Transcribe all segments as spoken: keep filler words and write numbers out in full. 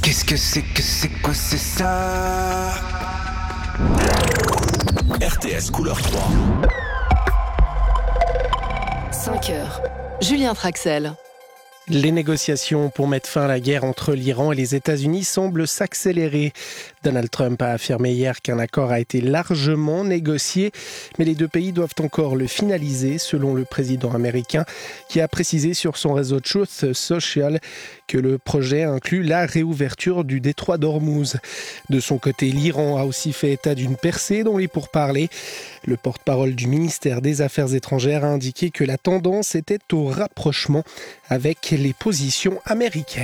Qu'est-ce que c'est que c'est quoi c'est ça? R T S couleur trois. cinq heures. Julien Traxel. Les négociations pour mettre fin à la guerre entre l'Iran et les États-Unis semblent s'accélérer. Donald Trump a affirmé hier qu'un accord a été largement négocié, mais les deux pays doivent encore le finaliser, selon le président américain, qui a précisé sur son réseau Truth Social que le projet inclut la réouverture du détroit d'Ormuz. De son côté, l'Iran a aussi fait état d'une percée dans les pourparlers. Le porte-parole du ministère des Affaires étrangères a indiqué que la tendance était au rapprochement avec les positions américaines.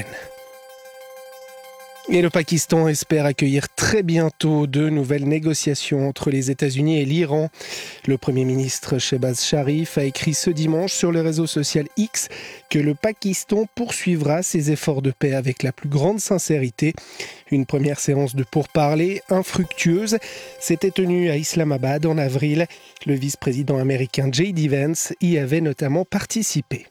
Et le Pakistan espère accueillir très bientôt de nouvelles négociations entre les États-Unis et l'Iran. Le Premier ministre Shehbaz Sharif a écrit ce dimanche sur le réseau social X que le Pakistan poursuivra ses efforts de paix avec la plus grande sincérité. Une première séance de pourparlers infructueuse s'était tenue à Islamabad en avril. Le vice-président américain J D Vance y avait notamment participé.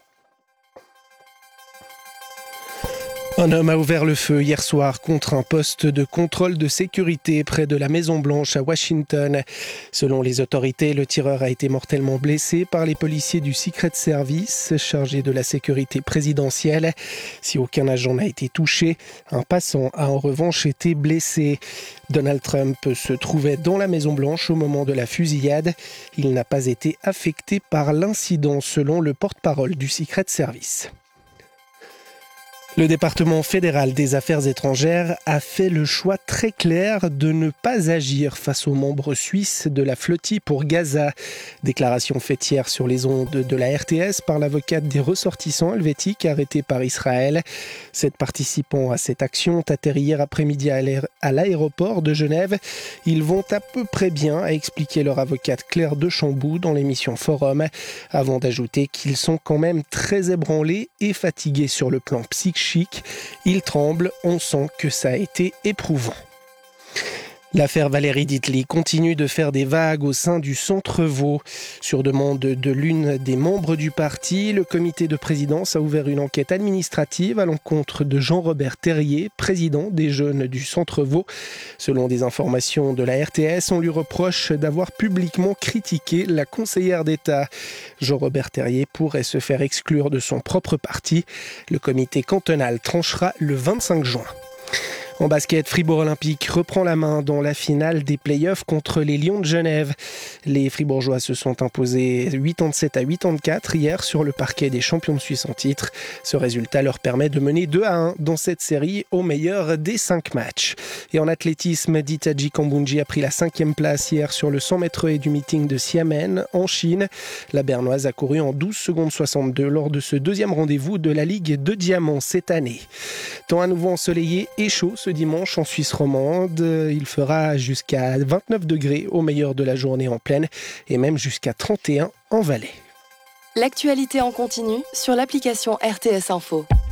Un homme a ouvert le feu hier soir contre un poste de contrôle de sécurité près de la Maison-Blanche à Washington. Selon les autorités, le tireur a été mortellement blessé par les policiers du Secret Service chargés de la sécurité présidentielle. Si aucun agent n'a été touché, un passant a en revanche été blessé. Donald Trump se trouvait dans la Maison-Blanche au moment de la fusillade. Il n'a pas été affecté par l'incident selon le porte-parole du Secret Service. Le département fédéral des affaires étrangères a fait le choix très clair de ne pas agir face aux membres suisses de la flottille pour Gaza. Déclaration faite hier sur les ondes de la R T S par l'avocate des ressortissants helvétiques arrêtés par Israël. Sept participants à cette action ont atterri hier après-midi à l'aéroport de Genève. Ils vont à peu près bien, a expliqué leur avocate Claire Dechamboux dans l'émission Forum, avant d'ajouter qu'ils sont quand même très ébranlés et fatigués sur le plan psychique. Il tremble, on sent que ça a été éprouvant. L'affaire Valérie Ditely continue de faire des vagues au sein du Centre Vaud. Sur demande de l'une des membres du parti, le comité de présidence a ouvert une enquête administrative à l'encontre de Jean-Robert Terrier, président des Jeunes du Centre Vaud. Selon des informations de la R T S, on lui reproche d'avoir publiquement critiqué la conseillère d'État. Jean-Robert Terrier pourrait se faire exclure de son propre parti. Le comité cantonal tranchera le vingt-cinq juin. En basket, Fribourg Olympique reprend la main dans la finale des play-offs contre les Lions de Genève. Les Fribourgeois se sont imposés quatre-vingt-dix-sept à quatre-vingt-quatre hier sur le parquet des champions de Suisse en titre. Ce résultat leur permet de mener deux à un dans cette série au meilleur des cinq matchs. Et en athlétisme, Ditaji Kambundji a pris la cinquième place hier sur le cent mètres haies du meeting de Xiamen en Chine. La Bernoise a couru en douze secondes soixante-deux lors de ce deuxième rendez-vous de la Ligue de Diamant cette année. Temps à nouveau ensoleillé et chaud ce dimanche en Suisse romande. Il fera jusqu'à vingt-neuf degrés au meilleur de la journée en plaine et même jusqu'à trente et un en vallée. L'actualité en continu sur l'application R T S Info.